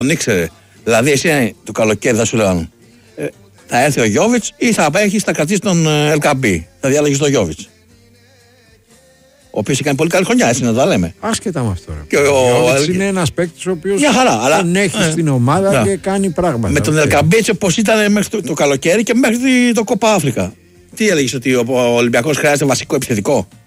τον ήξερε. Δηλαδή, εσύ το καλοκαίρι θα σου λέγανε θα έρθει ο Γιόβιτς ή θα κρατήσει τον Ελκαμπή. Θα διάλεγε τον Γιόβιτς. Ο οποίος έκανε πολύ καλή χρονιά, έτσι να τα λέμε. Άσχετα με αυτό. Και ο Γιόβιτς είναι ένας παίκτης ο οποίος τον έχει στην ομάδα και κάνει πράγματα. Με τον Ελκαμπή, έτσι όπως ήταν μέχρι το καλοκαίρι και μέχρι το Κόπα Αφρικα. Τι έλεγες, ότι ο Ολυμπιακός χρειάζεται βασικό επιθετικό?